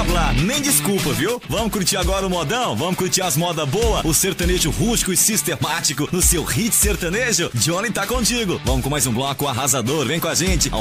blá blá, nem desculpa, viu? Vamos curtir agora o modão? Vamos curtir as modas boas, o sertanejo rústico e sistemático no seu hit sertanejo? Johnny tá contigo. Vamos com mais um bloco arrasador, vem com a gente.